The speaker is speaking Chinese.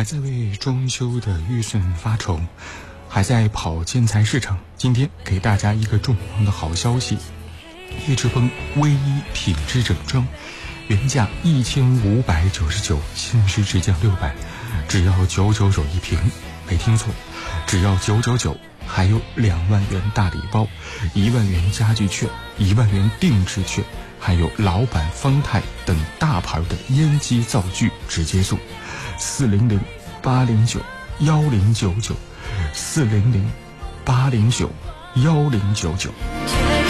还在为装修的预算发愁，还在跑建材市场。今天给大家一个重磅的好消息，叶之峰唯一品质整装，原价1599，限时只降600，只要999一瓶，没听错，只要999，还有2万元大礼包，1万元家具券，1万元定制券，还有老板方太等大牌的烟机灶具直接送，400-809-1099，400-809-1099。